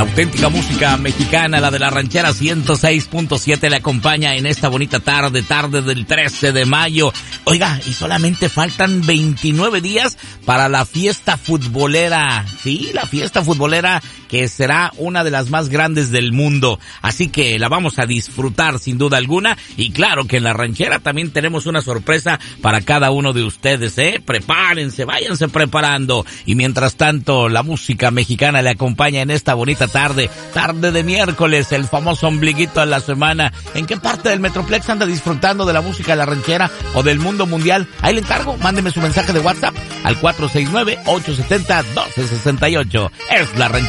La auténtica música mexicana, la de la ranchera 106.7, le acompaña en esta bonita tarde del 13 de mayo. Oiga, y solamente faltan 29 días para la fiesta futbolera. Sí, la fiesta futbolera que será una de las más grandes del mundo. Así que la vamos a disfrutar sin duda alguna. Y claro que en la ranchera también tenemos una sorpresa para cada uno de ustedes, Prepárense, váyanse preparando. Y mientras tanto, la música mexicana le acompaña en esta bonita tarde de miércoles, el famoso ombliguito de la semana. ¿En qué parte del Metroplex anda disfrutando de la música de la ranchera o del mundo mundial? Ahí le encargo, mándeme su mensaje de WhatsApp al 469-870-1268. Es la ranchera.